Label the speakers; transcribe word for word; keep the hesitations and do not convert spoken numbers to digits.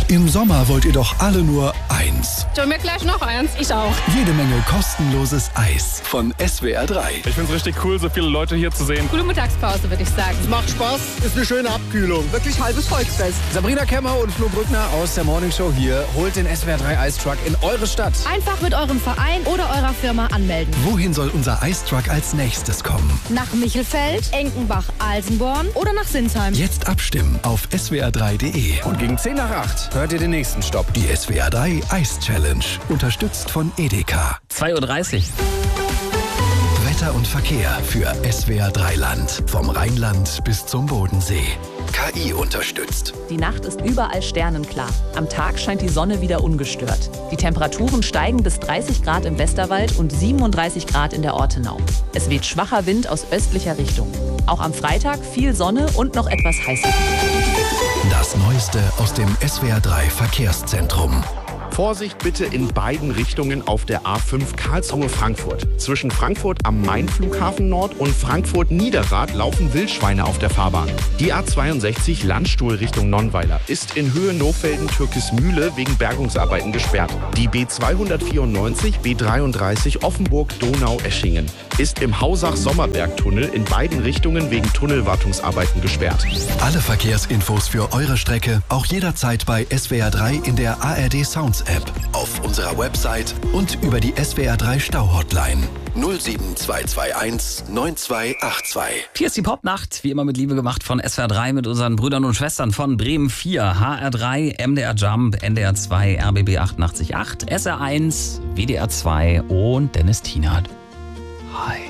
Speaker 1: Im Sommer wollt ihr doch alle nur eins.
Speaker 2: Ich hol mir gleich noch eins. Ich auch.
Speaker 1: Jede Menge kostenloses Eis von S W R drei.
Speaker 3: Ich finde es richtig cool, so viele Leute hier zu sehen.
Speaker 2: Coole Mittagspause, würde ich sagen.
Speaker 4: Es macht Spaß, ist eine schöne Abkühlung. Wirklich halbes Volksfest.
Speaker 5: Sabrina Kemmer und Flo Brückner aus der Morningshow hier. Holt den S W R drei Eistruck in eure Stadt.
Speaker 6: Einfach mit eurem Verein oder eurer Firma anmelden.
Speaker 1: Wohin soll unser Eistruck als nächstes kommen?
Speaker 6: Nach Michelfeld, Enkenbach-Alsenborn oder nach Sinsheim.
Speaker 1: Jetzt abstimmen auf S W R drei punkt de.
Speaker 5: Und gegen zehn nach acht hört ihr den nächsten Stopp.
Speaker 1: Die S W R drei Eis Challenge. Unterstützt von Edeka.
Speaker 7: zwei Uhr dreißig.
Speaker 1: Wetter und Verkehr für S W R drei Land. Vom Rheinland bis zum Bodensee. K I unterstützt.
Speaker 8: Die Nacht ist überall sternenklar. Am Tag scheint die Sonne wieder ungestört. Die Temperaturen steigen bis dreißig Grad im Westerwald und siebenunddreißig Grad in der Ortenau. Es weht schwacher Wind aus östlicher Richtung. Auch am Freitag viel Sonne und noch etwas heißer.
Speaker 1: Das Neueste aus dem S W R drei Verkehrszentrum.
Speaker 9: Vorsicht bitte in beiden Richtungen auf der A fünf Karlsruhe-Frankfurt. Zwischen Frankfurt am Main-Flughafen Nord und Frankfurt-Niederrad laufen Wildschweine auf der Fahrbahn. Die A zweiundsechzig Landstuhl Richtung Nonnweiler ist in Höhe Nohfelden-Türkismühle wegen Bergungsarbeiten gesperrt. Die B zweihundertvierundneunzig, B dreiunddreißig Offenburg-Donau-Eschingen ist im Hausach-Sommerberg-Tunnel in beiden Richtungen wegen Tunnelwartungsarbeiten gesperrt.
Speaker 1: Alle Verkehrsinfos für eure Strecke auch jederzeit bei S W R drei in der A R D Sounds App, auf unserer Website und über die S W R drei Stau-Hotline null sieben zwei zwei eins neun zwei acht zwei.
Speaker 7: Hier ist die Popnacht, wie immer mit Liebe gemacht von S W R drei mit unseren Brüdern und Schwestern von Bremen vier, H R drei, M D R Jump, N D R zwei, R B B achtundachtzig Komma acht, S R eins, W D R zwei und Dennis Tienert. Hi.